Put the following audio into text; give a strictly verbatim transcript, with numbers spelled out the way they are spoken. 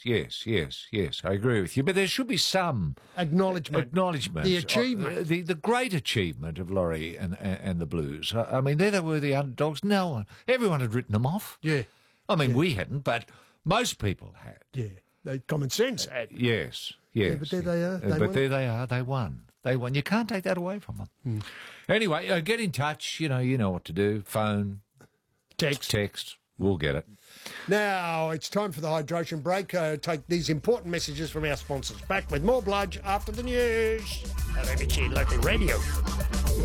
yes, yes, yes. I agree with you. But there should be some Acknowledgement. acknowledgement. The achievement. of- the, the great achievement of Laurie and, and, and the Blues. I, I mean, there they were, the underdogs. No one, everyone had written them off. Yeah. I mean, we hadn't, but most people had. Yeah. They, common sense had. Yes, yes. but there they are. Uh, They but won. there they are. They won. They won. You can't take that away from them. Hmm. Anyway, uh, get in touch. You know, you know what to do. Phone, Text. text. We'll get it. Now it's time for the hydration break. Uh, take these important messages from our sponsors. Back with more Bludge after the news. At A B C Local Radio.